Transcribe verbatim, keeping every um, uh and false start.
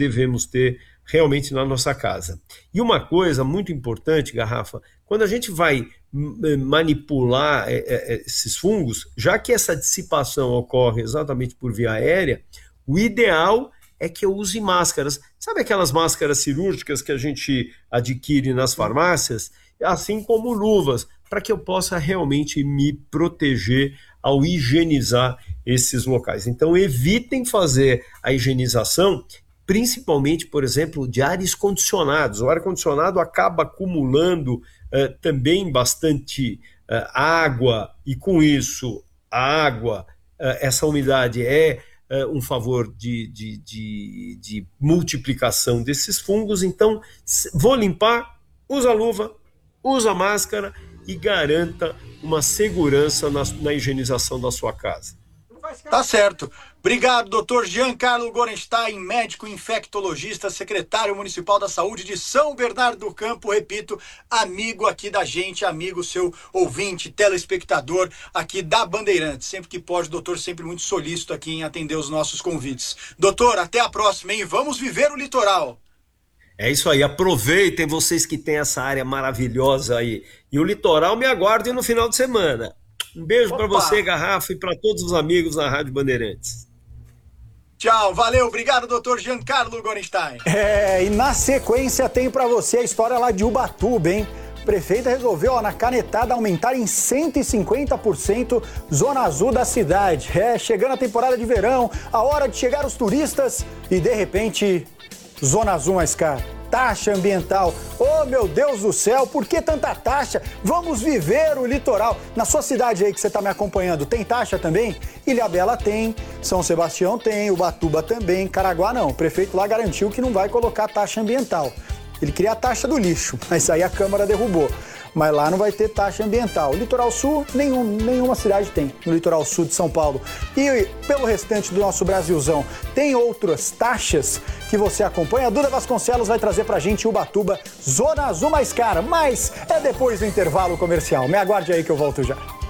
devemos ter realmente na nossa casa. E uma coisa muito importante, Garrafa, quando a gente vai manipular é, é, esses fungos, já que essa dissipação ocorre exatamente por via aérea, o ideal é que eu use máscaras. Sabe aquelas máscaras cirúrgicas que a gente adquire nas farmácias? Assim como luvas, para que eu possa realmente me proteger ao higienizar esses locais. Então, evitem fazer a higienização, principalmente, por exemplo, de ares condicionados. O ar-condicionado acaba acumulando uh, também bastante uh, água, e com isso, a água, uh, essa umidade é uh, um favor de, de, de, de multiplicação desses fungos. Então, vou limpar, usa luva, usa máscara e garanta uma segurança na, na higienização da sua casa. Tá certo. Obrigado, doutor Giancarlo Gorenstein, médico infectologista, secretário municipal da saúde de São Bernardo do Campo, repito, amigo aqui da gente, amigo seu ouvinte, telespectador aqui da Bandeirantes. Sempre que pode, doutor, sempre muito solícito aqui em atender os nossos convites. Doutor, até a próxima, hein? Vamos viver o litoral. É isso aí, aproveitem vocês que têm essa área maravilhosa aí. E o litoral me aguardem no final de semana. Um beijo para você, Garrafa, e para todos os amigos da Rádio Bandeirantes. Tchau, valeu, obrigado, doutor Giancarlo Gorenstein. É, e na sequência tem para você a história lá de Ubatuba, hein? A prefeita resolveu, ó, na canetada, aumentar em cento e cinquenta por cento zona azul da cidade. É, chegando a temporada de verão, a hora de chegar os turistas e, de repente, zona azul mais cara. Taxa ambiental. Oh, meu Deus do céu, por que tanta taxa? Vamos viver o litoral. Na sua cidade aí que você está me acompanhando, tem taxa também? Ilhabela tem, São Sebastião tem, Ubatuba também, Caraguá não. O prefeito lá garantiu que não vai colocar taxa ambiental. Ele queria a taxa do lixo, mas aí a Câmara derrubou. Mas lá não vai ter taxa ambiental. Litoral Sul, nenhum, nenhuma cidade tem, no Litoral Sul de São Paulo. E pelo restante do nosso Brasilzão, tem outras taxas que você acompanha? A Duda Vasconcelos vai trazer pra gente Ubatuba, zona azul mais cara, mas é depois do intervalo comercial. Me aguarde aí que eu volto já.